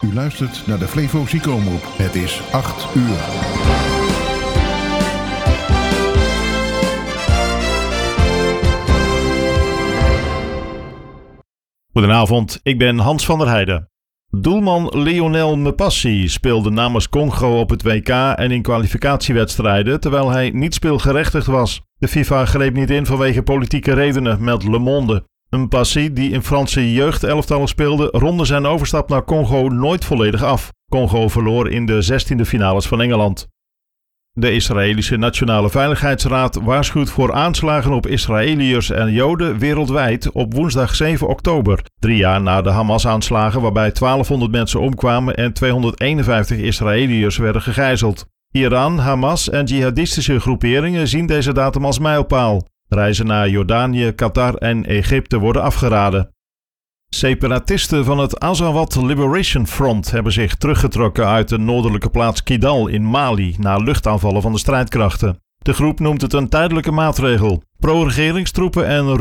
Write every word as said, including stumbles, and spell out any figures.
U luistert naar de Flevo Ziekenomroep. Het is acht uur. Goedenavond, ik ben Hans van der Heijden. Doelman Lionel Mpassi speelde namens Congo op het W K en in kwalificatiewedstrijden, terwijl hij niet speelgerechtigd was. De FIFA greep niet in vanwege politieke redenen, meldt Le Monde. Mpassi, die in Franse jeugdelftallen speelde, ronde zijn overstap naar Congo nooit volledig af. Congo verloor in de zestiende finales van Engeland. De Israëlische Nationale Veiligheidsraad waarschuwt voor aanslagen op Israëliërs en Joden wereldwijd op woensdag zeven oktober, drie jaar na de Hamas-aanslagen waarbij twaalfhonderd mensen omkwamen en tweehonderdeenenvijftig Israëliërs werden gegijzeld. Iran, Hamas en jihadistische groeperingen zien deze datum als mijlpaal. Reizen naar Jordanië, Qatar en Egypte worden afgeraden. Separatisten van het Azawad Liberation Front hebben zich teruggetrokken uit de noordelijke plaats Kidal in Mali na luchtaanvallen van de strijdkrachten. De groep noemt het een tijdelijke maatregel. Pro-regeringstroepen en